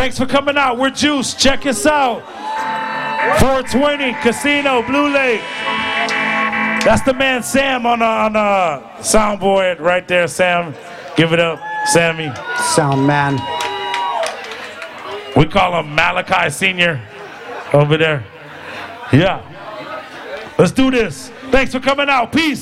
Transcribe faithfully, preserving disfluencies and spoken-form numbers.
Thanks for coming out. We're Juice. Check us out. four twenty Casino, Blue Lake. That's the man Sam on the on the soundboard right there. Sam, give it up, Sammy. Sound man. We call him Malachi Senior over there. Yeah. Let's do this. Thanks for coming out. Peace.